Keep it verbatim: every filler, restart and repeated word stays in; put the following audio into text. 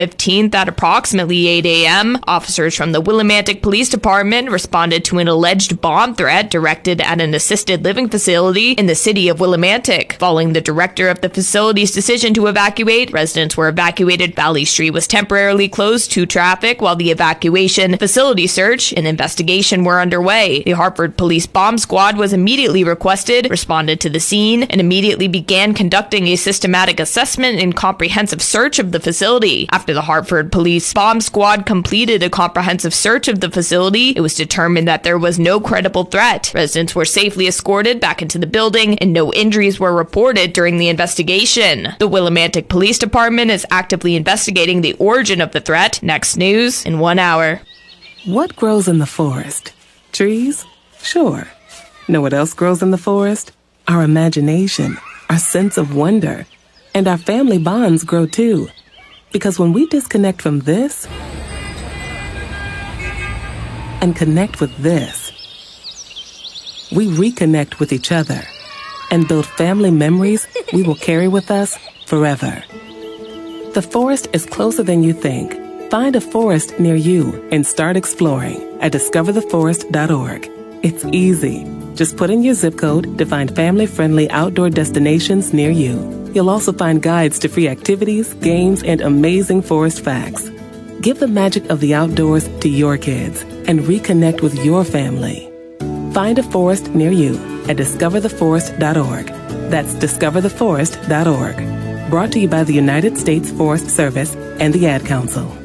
fifteenth at approximately eight a m, officers from the Willimantic Police Department responded to an alleged bomb threat directed at an assisted living facility in the city of Willimantic. Following the director of the facility's decision to evacuate, residents were evacuated. Valley Street was temporarily closed to traffic while the evacuation, facility search, and investigation were underway. The Hartford Police Bomb Squad was immediately requested, responded to the scene, and immediately began conducting a systematic assessment and comprehensive search of the facility. After the Hartford Police Bomb Squad completed a comprehensive search of the facility, it was determined that there was no credible threat. Residents were safely escorted back into the building, and no injuries were reported during the investigation. The Willimantic Police Department is actively investigating the origin of the threat. Next news in one hour. What grows in the forest? Trees? Sure. Know what else grows in the forest? Our imagination, our sense of wonder, and our family bonds grow too. Because when we disconnect from this and connect with this, we reconnect with each other and build family memories we will carry with us forever. The forest is closer than you think. Find a forest near you and start exploring at discover the forest dot org. It's easy. Just put in your zip code to find family-friendly outdoor destinations near you. You'll also find guides to free activities, games, and amazing forest facts. Give the magic of the outdoors to your kids and reconnect with your family. Find a forest near you at discover the forest dot org. That's discover the forest dot org. Brought to you by the United States Forest Service and the Ad Council.